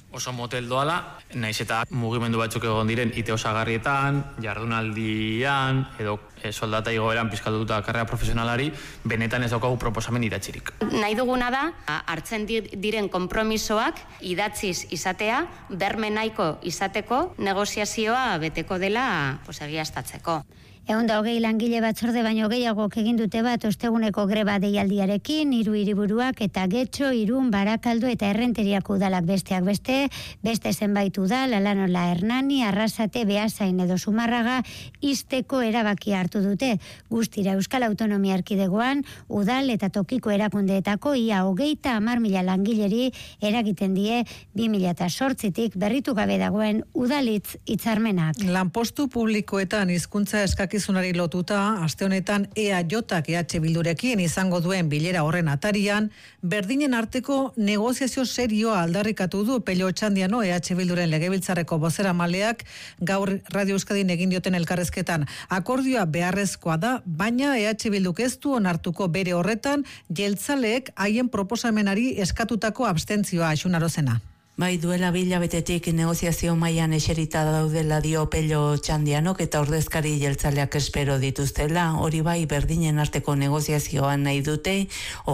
oso motel doala, naiz eta mugimendu batzuk egon diren ite osagarrietan, jardunaldian, edo soldata igoeran pizkatuta karrera profesionalari, benetan ez daukagu proposamen idatzirik. Nahi duguna da, hartzen diren konpromisoak idatziz izatea, berme nahiko izateko, negoziazioa beteko dela egiaztatzeko. 120 langile batzorde baino gehiagok egin dute bat osteguneko greba deialdiarekin, 3 hiriburuak eta Getxo, Irun, Barakaldo eta Errenteriako udalak besteak beste zenbait udal, Alanola, Hernani, Arrasate, Beasain edo Zumarraga izteko erabakia hartu dute. Guztira Euskal Autonomia Erkidegoan, udal eta tokiko erakundeetako ia 30.000 langileri eragiten die 2008tik berritu gabe dagoen udalitz hitzarmenak. Lanpostu publikoetan hizkuntza eskakizunari lotuta, aste honetan EAJak EH Bildurekin izango duen bilera horren atarian, berdinen arteko negoziazio serioa aldarrikatu du Pello Otxandiano EH Bilduren legebiltzarreko bozeramaleak gaur Radio Euskadin egin dioten elkarrezketan. Akordioa beharrezkoa da, baina EH Bilduk ez du onartuko bere horretan jeltzaleek haien proposamenari eskatutako abstentzioa Xunarozena. Bai, duela bilabetetik negoziazio mailan eserita daudela dio Pello Otxandianok eta ordezkari jeltzaleak espero dituztela, hori bai berdinen arteko negoziazioan nahi dute,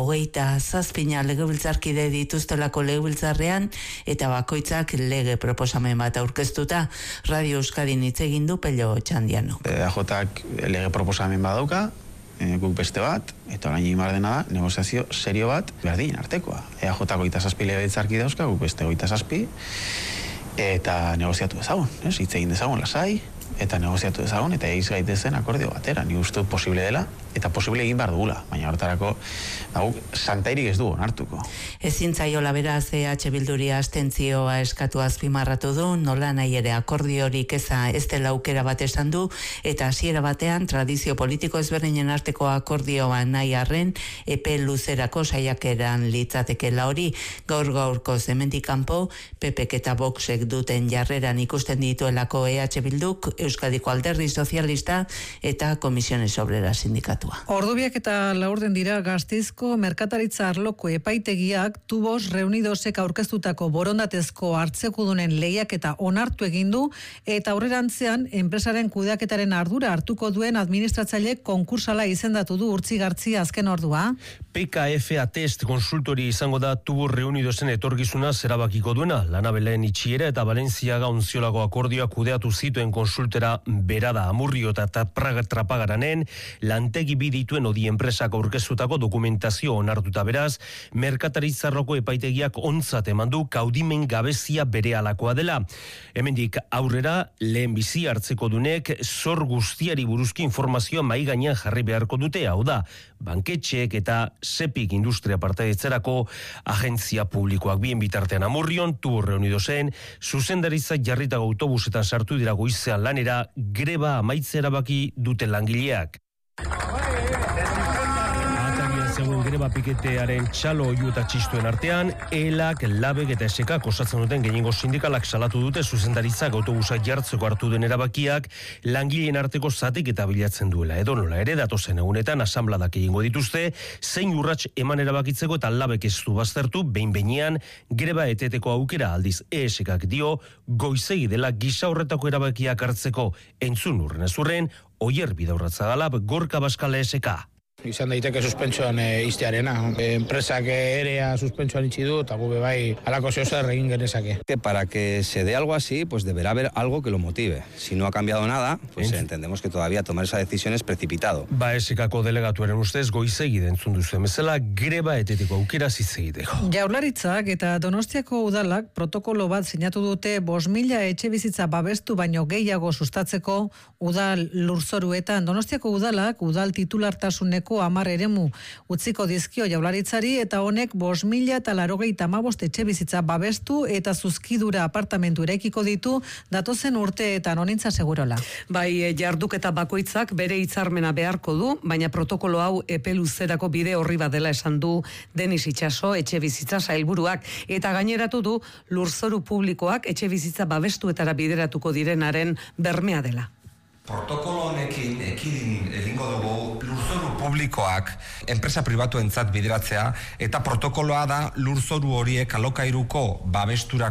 27 legebiltzarkide dituztelako legebiltzarrean eta bakoitzak lege proposamen bat aurkeztuta. Radio Euskadin hitz egin du Pello Otxandianok. EAJak lege proposamen badauka, guk beste bat, eta orain egin behar dena da, negoziazio serio bat, berdin artekoa. EAJko 27 legebiltzarki dauzka, guk beste 27, eta negoziatu ezagun, hitz egin dezagun lasai, eta negoziatu ezagun, eta egiz gaitezen akordio batera. Ni uste posible dela, eta posible egin behar dugula, baina hortarako santairik ez du onartuko. Ezin zaiola beraz EH Bilduri abstentzioa eskatu azpimarratu du, nola nahi ere akordiorik eza ez dela aukera bat esan du, eta hasiera batean tradizio politiko ezberdinen arteko akordioa nahi arren, epe luzerako saiakeran litzatekela hori, gaur-gaurko hemendik kanpo, PPk eta Voxek duten jarreran ikusten dituelako EH Bilduk, Euskadiko Alderdi Sozialista eta Komisiones Obrera Sindikatua. Ordubiak eta laurden dira Gasteizko merkataritza arloko epaitegiak Tubos Reunidosek aurkeztutako borondatezko hartzekudunen lehiaketa onartu egin du eta aurrerantzean enpresaren kudeaketaren ardura hartuko duen administratzaile konkursala izendatu du Urtzi Gartzia azken ordua. PKFA Test konsultori izango da Tubos Reunidosen etorkizuna zerabakiko duena. Lanabelen itxiera eta Valentziaga Ontziolako akordioa kudeatu zituen konsultera berada Amurrio eta Trapagaranen lantegi bi dituen odi enpresak aurkeztutako dokumentazio onartuta beraz, merkataritzarroko epaitegiak ontzat eman du kaudimen gabezia berealakoa dela. Hemendik aurrera lehen bizi hartzeko dunek zor guztiari buruzki informazioa mai gainean jarri beharko dute, hau da, banketxeek eta Sepik industria partaidetzerako agentzia publikoak. Bien bitartean Amurrion, Tubos Reunidosen, zuzendaritza jarritako autobusetan sartu dira goizean lanera, greba amaitzera baki dute langileak. Zegoen greba piketearen txalo oiu eta txistuen artean, ELAK, LABek eta SKak osatzen duten gehiengo sindikalak salatu dute zuzendaritzak autobusak jartzeko hartu den erabakiak langileen arteko zatik eta bilatzen duela. Edonola ere datozen egunetan asanbladak egingo dituzte, zein urrats eman erabakitzeko eta LABek ez du baztertu, behin-behinean greba eteteko aukera aldiz ESKak dio, goizegi dela gisa horretako erabakiak hartzeko entzun urren ezurren, Oier Bidaurratzagala, Gorka Baskala ESK. Izan daiteke suspentsoan iztearena. Enpresak erea suspentsoan itxi du, eta gube bai alako zeozer egin genezake. Para que se dé algo así, pues deberá haber algo que lo motive. Si no ha cambiado nada, pues entendemos que todavía tomar esa decisión es precipitado. Ba esekako delegatuaren ustez goizegi dentzun duzuen bezala greba eteteko aukera zizegiteko. Jaurlaritzak eta Donostiako udalak protokolo bat sinatu dute 5.000 etxe bizitza babestu baino gehiago sustatzeko udal lurzoruetan. Donostiako udalak udal titulartasuneko 10 eremu utziko dizkio Jaurlaritzari eta honek 5.095 etxe bizitza babestu eta zuzkidura apartamentu eraikiko ditu datozen urteetan Onintza Segurola. Bai, jarduketa bakoitzak bere hitzarmena beharko du, baina protokolo hau epe luzerako bide orri bat dela esan du Denis Itxaso etxe bizitza sailburuak eta gaineratu du lurzoru publikoak etxe bizitza babestuetara bideratuko direnaren bermea dela. Protokolo honekin egingo dugu lurzoru publikoak enpresa pribatuentzat bideratzea eta protokoloa da lurzoru horiek alokairuko babestura